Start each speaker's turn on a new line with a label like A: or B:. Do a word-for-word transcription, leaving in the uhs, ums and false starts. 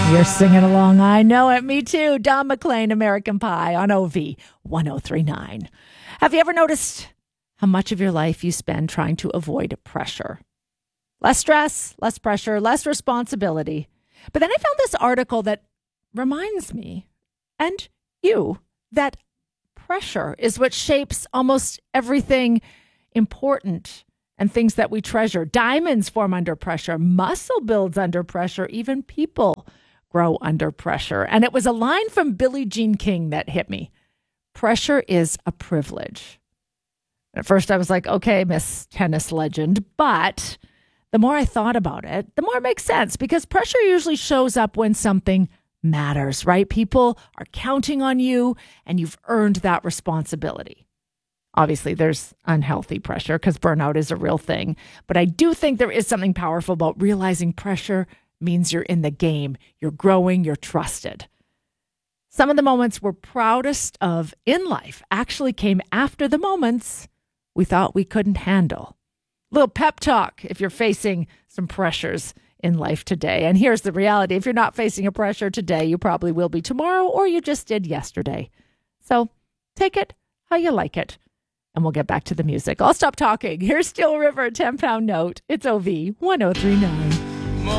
A: You're singing along. I know it. Me too. Don McLean, American Pie on O V one oh three point nine. Have you ever noticed how much of your life you spend trying to avoid pressure? Less stress, less pressure, less responsibility. But then I found this article that reminds me and you that pressure is what shapes almost everything important and things that we treasure. Diamonds form under pressure. Muscle builds under pressure. Even people grow under pressure. And it was a line from Billie Jean King that hit me. Pressure is a privilege. At first I was like, okay, Miss Tennis Legend. But the more I thought about it, the more it makes sense, because pressure usually shows up when something matters, right? People are counting on you and you've earned that responsibility. Obviously, there's unhealthy pressure because burnout is a real thing. But I do think there is something powerful about realizing pressure means you're in the game, you're growing, you're trusted. Some of the moments we're proudest of in life actually came after the moments we thought we couldn't handle. Little pep talk if you're facing some pressures in life today. And here's the reality. If you're not facing a pressure today, you probably will be tomorrow, or you just did yesterday. So take it how you like it. And we'll get back to the music. I'll stop talking. Here's Steel River, ten pound note. It's O V one oh three point nine.